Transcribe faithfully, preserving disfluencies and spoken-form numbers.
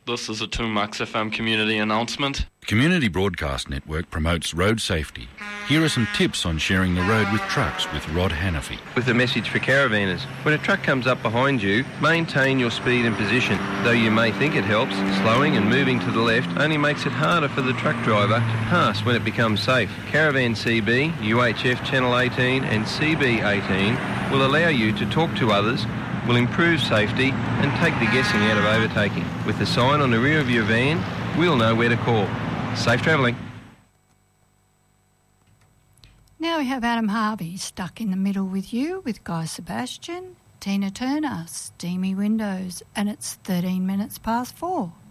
This is a two Max F M community announcement. The Community Broadcast Network promotes road safety. Here are some tips on sharing the road with trucks with Rod Hannafy. With a message for caravanners. When a truck comes up behind you, maintain your speed and position. Though you may think it helps, slowing and moving to the left only makes it harder for the truck driver to pass when it becomes safe. Caravan C B, U H F Channel eighteen and C B eighteen will allow you to talk to others, will improve safety and take the guessing out of overtaking. With the sign on the rear of your van, we'll know where to call. Safe travelling. Now we have Adam Harvey stuck in the middle with you with Guy Sebastian, Tina Turner, Steamy Windows, and it's thirteen minutes past four.